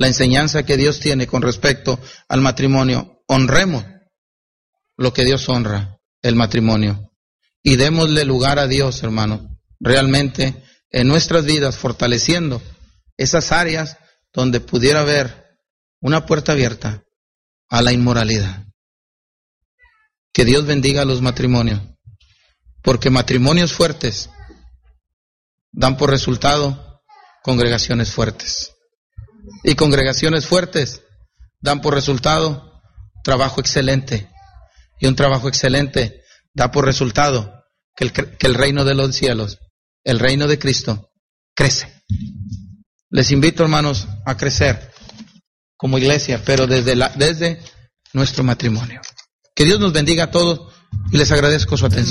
la enseñanza que Dios tiene con respecto al matrimonio. Honremos lo que Dios honra, el matrimonio. Y démosle lugar a Dios, hermano, realmente en nuestras vidas, fortaleciendo esas áreas donde pudiera haber una puerta abierta a la inmoralidad. Que Dios bendiga a los matrimonios, porque matrimonios fuertes dan por resultado congregaciones fuertes. Y congregaciones fuertes dan por resultado trabajo excelente. Y un trabajo excelente da por resultado que el reino de los cielos, el reino de Cristo, crece. Les invito, hermanos, a crecer como iglesia, pero desde nuestro matrimonio. Que Dios nos bendiga a todos y les agradezco su atención.